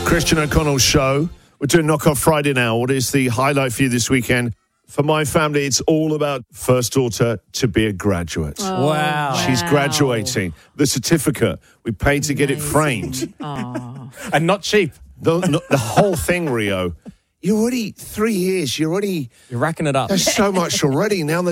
Christian O'Connell's show. We're doing Knockoff Friday now. What is the highlight for you this weekend? For my family, it's all about first daughter to be a graduate. Oh, wow. She's graduating. The certificate, we paid to get it framed. And not cheap. The whole thing, Rio. You're already 3 years. You're racking it up. There's so much already. Now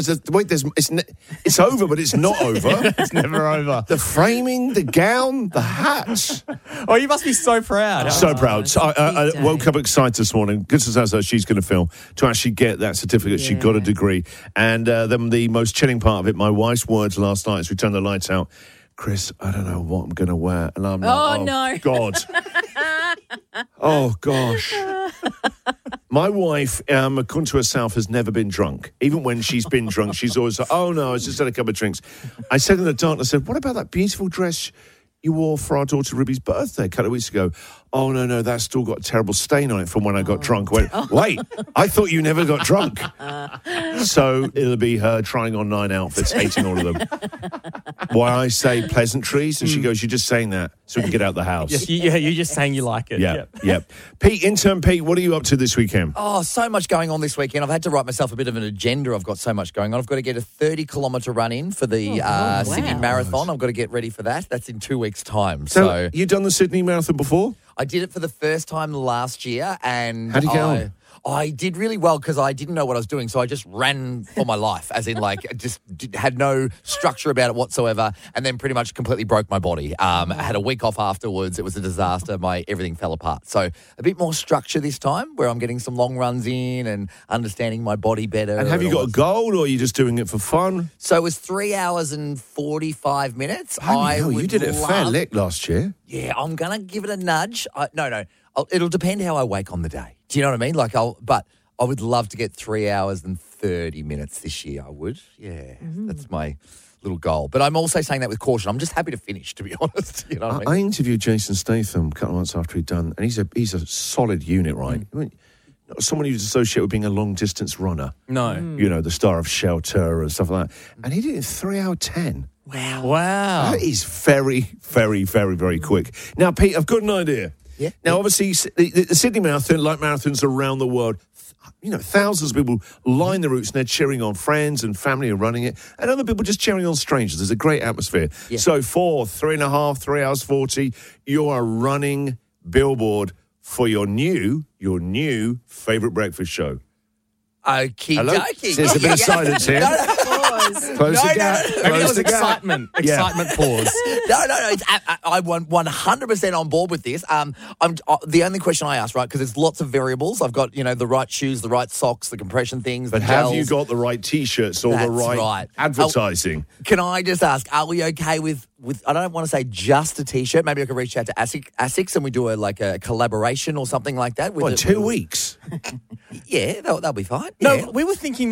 it's over, but it's not over. It's never over. The framing, the gown, the hats. Oh, you must be so proud. So proud. So I woke up excited this morning. Good to say she's going to film to actually get that certificate. She got a degree. And then the most chilling part of it, my wife's words last night as we turned the lights out. Chris, I don't know what I'm going to wear. And I'm like, no. God. Oh, gosh. My wife, according to herself, has never been drunk. Even when she's been drunk, she's always like, oh, no, I just had a couple of drinks. I said in the dark, I said, what about that beautiful dress you wore for our daughter Ruby's birthday a couple of weeks ago? Oh, no, that's still got a terrible stain on it from when I got drunk. I went, wait, I thought you never got drunk. So it'll be her trying on 9 outfits, hating all of them. Why I say pleasantries, and she goes, you're just saying that so we can get out the house. Yeah, you're just saying you like it. Yep. Pete, intern Pete, what are you up to this weekend? Oh, so much going on this weekend. I've had to write myself a bit of an agenda. I've got so much going on. I've got to get a 30-kilometre run in for the Sydney Marathon. I've got to get ready for that. That's in 2 weeks' time. So you done the Sydney Marathon before? I did it for the first time last year. And how'd you get on? I did really well because I didn't know what I was doing, so I just ran for my life, as in had no structure about it whatsoever, and then pretty much completely broke my body. I had a week off afterwards. It was a disaster. Everything fell apart. So a bit more structure this time, where I'm getting some long runs in and understanding my body better. And have you got a goal, or are you just doing it for fun? So it was 3 hours and 45 minutes. You did it a fair lick last year. Yeah, I'm going to give it a nudge. No. It'll depend how I wake on the day. Do you know what I mean? But I would love to get 3 hours and 30 minutes this year. I would. Yeah, That's my little goal. But I'm also saying that with caution. I'm just happy to finish, to be honest. You know what I mean? I interviewed Jason Statham a couple of months after he'd done, and he's a solid unit, right? Not someone you'd associate with being a long-distance runner. No. You know, the star of Shelter and stuff like that. And he did it in 3 hour 10. Wow. That is very, very, very, very quick. Now, Pete, I've got an idea. Yeah. Now, obviously, the Sydney Marathon, like marathons around the world, thousands of people line the routes and they're cheering on friends and family are running it, and other people just cheering on strangers. There's a great atmosphere. Yeah. So for 3.5, 3 hours 40, you are running Billboard for your new favourite breakfast show. Okie dokie. There's a bit of silence here. Close the gap. Maybe that was excitement. Excitement pause. No. I'm 100% on board with this. The only question I asked, right, because there's lots of variables. I've got, the right shoes, the right socks, the compression things, but the have gels. you got the right T-shirts or the right advertising? Can I just ask, are we okay with I don't want to say just a T-shirt. Maybe I could reach out to ASICS and we do a collaboration or something like that. With 2 weeks? Yeah, that'll be fine. No, yeah. we were thinking